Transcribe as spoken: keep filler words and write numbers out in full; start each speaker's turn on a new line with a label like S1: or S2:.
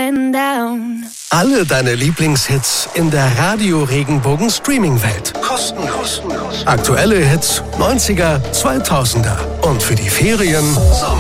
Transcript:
S1: and down.
S2: Alle deine Lieblingshits in der Radio-Regenbogen-Streaming-Welt. Kostenlos. Aktuelle Hits, neunziger, zweitausender. Und für die Ferien